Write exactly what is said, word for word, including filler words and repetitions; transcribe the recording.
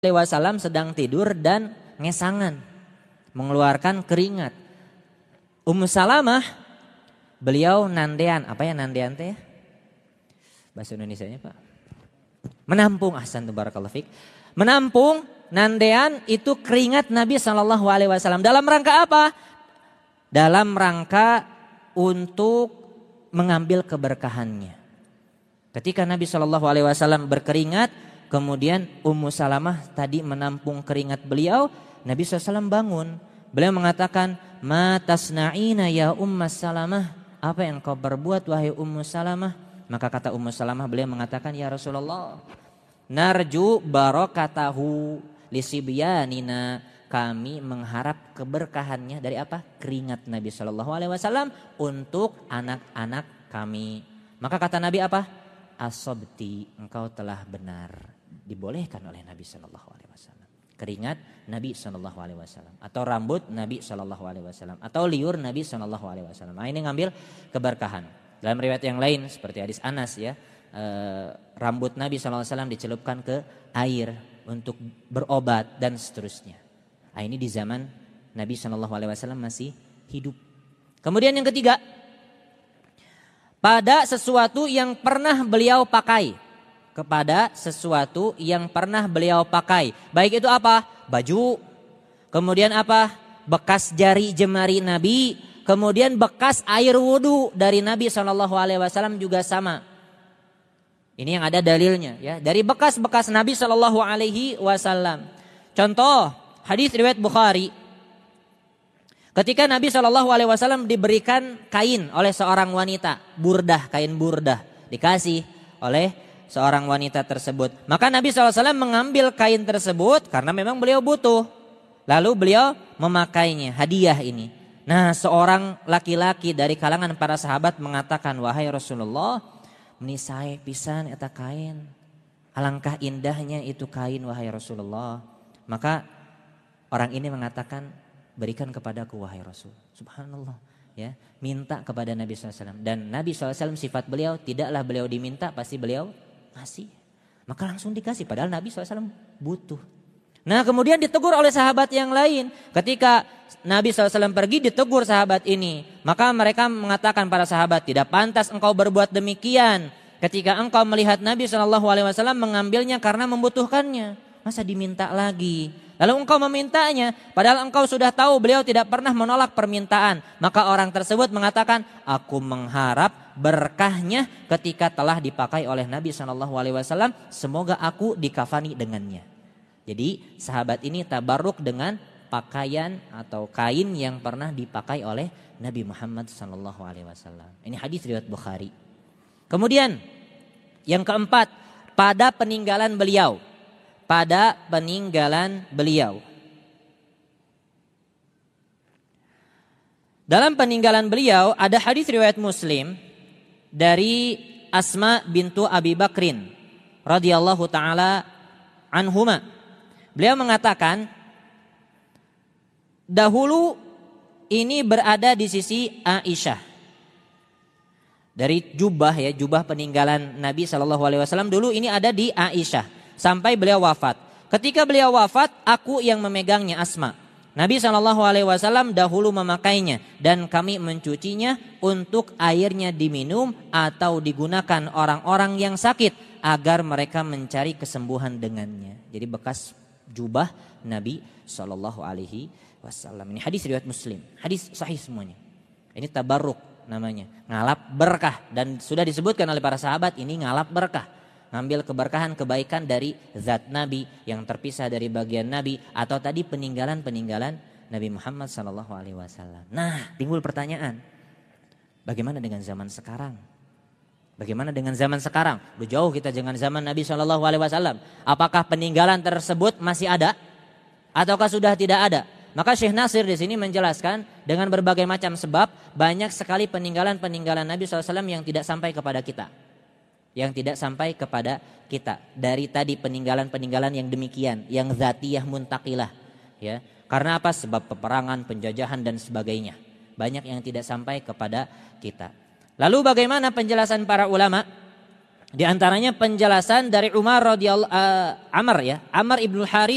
Wasallam sedang tidur dan ngesangan, mengeluarkan keringat. Ummu Salamah, beliau nandean, apa ya nandean teh? Bahasa Indonesianya Pak. Menampung, ahsan barakallahu fik. Menampung, nandean itu keringat Nabi Shallallahu Alaihi Wasallam. Dalam rangka apa? Dalam rangka untuk mengambil keberkahannya. Ketika Nabi Shallallahu Alaihi Wasallam berkeringat, kemudian Ummu Salamah tadi menampung keringat beliau, Nabi shallallahu alaihi wasallam bangun. Beliau mengatakan, "Ma tasna'ina ya Ummu Salamah?" Apa yang kau berbuat wahai Ummu Salamah? Maka kata Ummu Salamah, beliau mengatakan, "Ya Rasulullah, narju barakatahu lisibyanina." Kami mengharap keberkahannya dari apa? Keringat Nabi shallallahu alaihi wasallam untuk anak-anak kami. Maka kata Nabi apa? Asobti, engkau telah benar. Dibolehkan oleh Nabi shallallahu alaihi wasallam. Keringat Nabi shallallahu alaihi wasallam atau rambut Nabi shallallahu alaihi wasallam atau liur Nabi shallallahu alaihi wasallam. Nah, ini ngambil keberkahan. Dalam riwayat yang lain seperti hadis Anas ya, e, rambut Nabi shallallahu alaihi wasallam dicelupkan ke air untuk berobat dan seterusnya. Nah, ini di zaman Nabi shallallahu alaihi wasallam masih hidup. Kemudian yang ketiga, pada sesuatu yang pernah beliau pakai. Kepada sesuatu yang pernah beliau pakai. Baik itu apa? Baju. Kemudian apa? Bekas jari jemari Nabi. Kemudian bekas air wudhu dari Nabi shallallahu alaihi wasallam juga sama. Ini yang ada dalilnya ya. Dari bekas-bekas Nabi shallallahu alaihi wasallam. Contoh hadis riwayat Bukhari. Ketika Nabi shallallahu alaihi wasallam diberikan kain oleh seorang wanita, burdah, kain burdah, dikasih oleh seorang wanita tersebut. Maka Nabi shallallahu alaihi wasallam mengambil kain tersebut karena memang beliau butuh. Lalu beliau memakainya, hadiah ini. Nah, seorang laki-laki dari kalangan para sahabat mengatakan, "Wahai Rasulullah, menisai pisan eta kain. Alangkah indahnya itu kain wahai Rasulullah." Maka orang ini mengatakan, "Berikan kepadaku wahai Rasul." Subhanallah ya, minta kepada Nabi shallallahu alaihi wasallam. Dan Nabi shallallahu alaihi wasallam sifat beliau, tidaklah beliau diminta, pasti beliau ngasih. Maka langsung dikasih, padahal Nabi shallallahu alaihi wasallam butuh. Nah, kemudian ditegur oleh sahabat yang lain. Ketika Nabi shallallahu alaihi wasallam pergi, ditegur sahabat ini. Maka mereka mengatakan para sahabat, "Tidak pantas engkau berbuat demikian ketika engkau melihat Nabi shallallahu alaihi wasallam mengambilnya karena membutuhkannya. Masa diminta lagi? Lalu engkau memintanya, padahal engkau sudah tahu beliau tidak pernah menolak permintaan." Maka orang tersebut mengatakan, "Aku mengharap berkahnya ketika telah dipakai oleh Nabi shallallahu alaihi wasallam. Semoga aku dikafani dengannya." Jadi sahabat ini tabarruk dengan pakaian atau kain yang pernah dipakai oleh Nabi Muhammad shallallahu alaihi wasallam. Ini hadis riwayat Bukhari. Kemudian yang keempat, pada peninggalan beliau. Pada peninggalan beliau. Dalam peninggalan beliau ada hadis riwayat Muslim dari Asma bintu Abi Bakrin radhiyallahu taala anhuma. Beliau mengatakan, dahulu ini berada di sisi Aisyah. Dari jubah ya, jubah peninggalan Nabi shallallahu alaihi wasallam dulu ini ada di Aisyah. Sampai beliau wafat. Ketika beliau wafat, aku yang memegangnya, Asma. Nabi shallallahu alaihi wasallam dahulu memakainya dan kami mencucinya untuk airnya diminum atau digunakan orang-orang yang sakit agar mereka mencari kesembuhan dengannya. Jadi bekas jubah Nabi shallallahu alaihi wasallam. Ini hadis riwayat Muslim, hadis sahih semuanya. Ini tabarruk namanya, ngalap berkah, dan sudah disebutkan oleh para sahabat ini ngalap berkah. Ngambil keberkahan, kebaikan dari zat Nabi yang terpisah dari bagian Nabi atau tadi peninggalan-peninggalan Nabi Muhammad shallallahu alaihi wasallam. Nah, timbul pertanyaan, bagaimana dengan zaman sekarang? Bagaimana dengan zaman sekarang? Udah jauh kita dengan zaman Nabi shallallahu alaihi wasallam. Apakah peninggalan tersebut masih ada ataukah sudah tidak ada? Maka Syekh Nasir di sini menjelaskan dengan berbagai macam sebab banyak sekali peninggalan-peninggalan Nabi shallallahu alaihi wasallam yang tidak sampai kepada kita. Yang tidak sampai kepada kita dari tadi peninggalan-peninggalan yang demikian, yang zatiyah muntaqilah ya. Karena apa? Sebab peperangan, penjajahan dan sebagainya. Banyak yang tidak sampai kepada kita. Lalu bagaimana penjelasan para ulama? Di antaranya penjelasan dari Umar radhiyallahu uh, Amr ya, Amr ibnul Harith